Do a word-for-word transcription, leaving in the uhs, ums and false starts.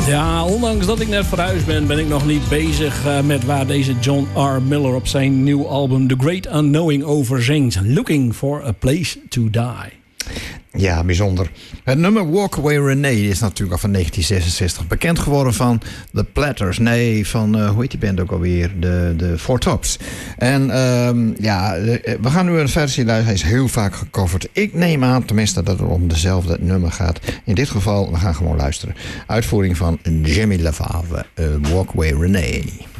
Ja, ondanks dat ik net verhuisd ben, ben ik nog niet bezig uh, met waar deze John R. Miller op zijn nieuw album The Great Unknowing over zingt. Looking for a Place to Die. Ja, bijzonder. Het nummer Walk Away Renee is natuurlijk al van negentien zesenzestig. Bekend geworden van The Platters. Nee, van, uh, hoe heet die band ook alweer? De, de Four Tops. En um, ja, we gaan nu een versie luisteren. Hij is heel vaak gecoverd. Ik neem aan tenminste dat het om dezelfde nummer gaat. In dit geval, we gaan gewoon luisteren. Uitvoering van Jamie Lafave, uh, Walk Away Renee.